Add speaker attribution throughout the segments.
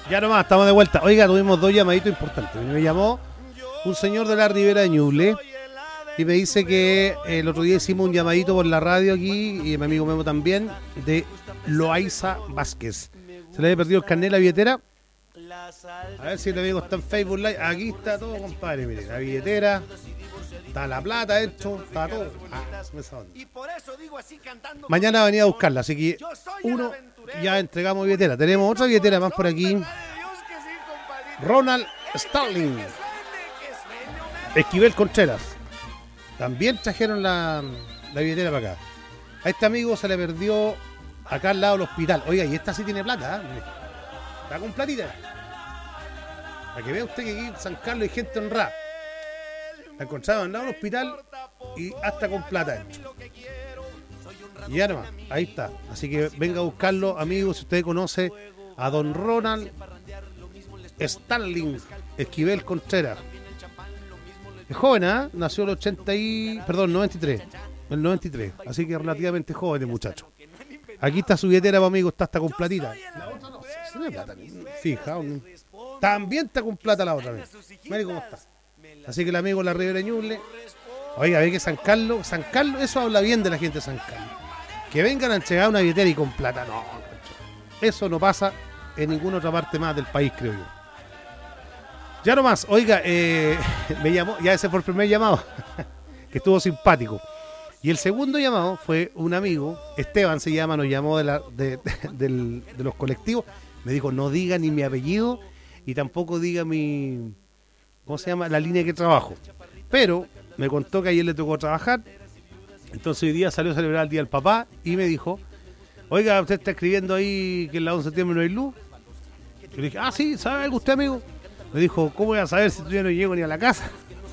Speaker 1: Ya nomás, estamos de vuelta. Oiga, tuvimos dos llamaditos importantes. Me llamó un señor de la Ribera de Ñuble y me dice que el otro día hicimos un llamadito por la radio aquí, y mi amigo Memo también, de Loaiza Vázquez. Se le había perdido el carnet de la billetera. A ver si el amigo está en Facebook Live. Aquí está todo, compadre. Mire, la billetera, está la plata, esto, está todo. Mañana venía a buscarla, así que uno, ya entregamos billetera. Tenemos otra billetera más por aquí. Ronald Starling, Esquivel Contreras. También trajeron la billetera para acá. A este amigo se le perdió acá al lado del hospital. Oiga, y esta sí tiene plata, ¿eh? Mire, está con platita. Para que vea usted que aquí en San Carlos hay gente honrada. La encontraron al lado del hospital y hasta con plata dentro. Y ya nomás, ahí está. Así que venga a buscarlo, amigos, si usted conoce a don Ronald Starling Esquivel Contreras. Es joven, ¿eh? Nació el 93. El 93. Así que relativamente joven el muchacho. Aquí está su billetera, amigo, está hasta con platita. La otra no, se ve plata. Fija, también está con plata la otra vez. Mire cómo está. Así que el amigo la Ribera Ñuble. Oiga, ve que San Carlos, eso habla bien de la gente de San Carlos. Que vengan a entregar una billetera y con plata, no. Eso no pasa en ninguna otra parte más del país, creo yo. Ya nomás, oiga, me llamó, ya ese fue el primer llamado, que estuvo simpático. Y el segundo llamado fue un amigo, Esteban se llama, nos llamó de los colectivos. Me dijo, no diga ni mi apellido y tampoco diga mi, ¿cómo se llama? La línea que trabajo. Pero me contó que ayer le tocó trabajar, entonces hoy día salió a celebrar el Día del Papá y me dijo, oiga, usted está escribiendo ahí que el 11 de septiembre no hay luz. Yo le dije, sí, ¿sabe algo usted, amigo? Me dijo, ¿cómo voy a saber si yo no llego ni a la casa?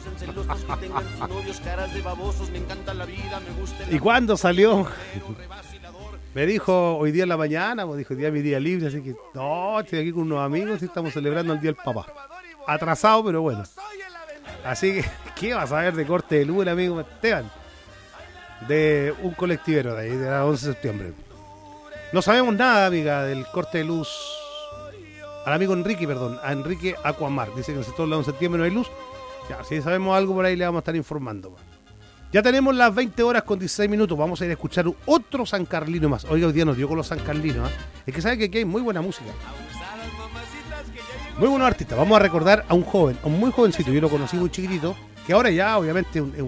Speaker 1: ¿Y cuándo salió? Me dijo, hoy día en la mañana, pues dijo, hoy día es mi día libre, así que no, estoy aquí con unos amigos y estamos celebrando el Día del Papá. Atrasado, pero bueno. Así que, ¿qué vas a ver de corte de luz el amigo Esteban? De un colectivero de ahí, de la 11 de septiembre. No sabemos nada, amiga, del corte de luz. Al amigo Enrique, a Enrique Aquamar. Dice que en el sector del 11 de septiembre no hay luz. Ya, si sabemos algo por ahí le vamos a estar informando. Ya tenemos las 20 horas con 16 minutos. Vamos a ir a escuchar otro San Carlino más. Oiga, hoy día nos dio con los San Carlinos. Es que sabe que aquí hay muy buena música. Muy buenos artistas. Vamos a recordar a un joven, a un muy jovencito. Yo lo conocí muy chiquitito. Que ahora ya, obviamente,